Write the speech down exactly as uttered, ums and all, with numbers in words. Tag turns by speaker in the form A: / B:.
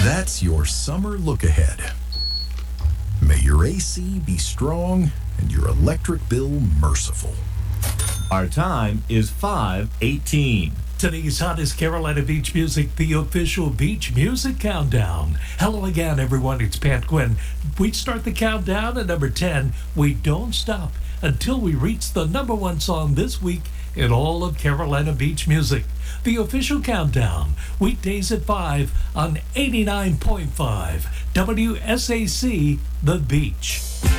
A: That's your summer look ahead. May your A C be strong and your electric bill merciful.
B: Our time is five eighteen.
C: Today's hottest Carolina Beach Music, the official Beach Music Countdown. Hello again, everyone. It's Pat Quinn. We start the countdown at number ten. We don't stop until we reach the number one song this week in all of Carolina Beach Music. The official countdown, weekdays at five on eighty-nine point five W S A C, The Beach.